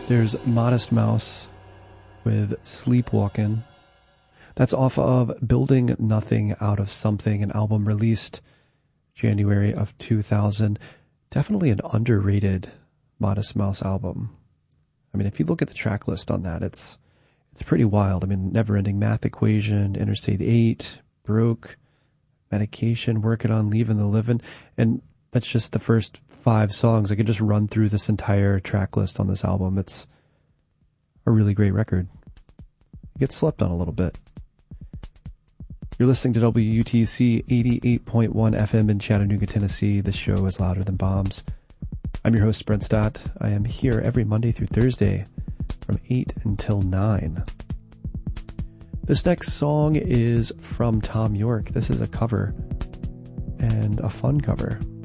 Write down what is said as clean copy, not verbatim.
There's Modest Mouse with Sleepwalkin'. That's off of Building Nothing Out of Something, an album released January of 2000. Definitely an underrated Modest Mouse album. I mean, if you look at the track list on that, it's pretty wild. I mean, Never Ending Math Equation, Interstate 8, Broke, Medication, Working on Leaving the Livin', and that's just the first 5 songs. I could just run through this entire track list on this album. It's a really great record. It gets slept on a little bit. You're listening to WUTC 88.1 FM in Chattanooga, Tennessee. The show is Louder Than Bombs. I'm your host, Brent Stott. I am here every Monday through Thursday from 8 until 9. This next song is from Thom Yorke. This is a cover, and a fun cover.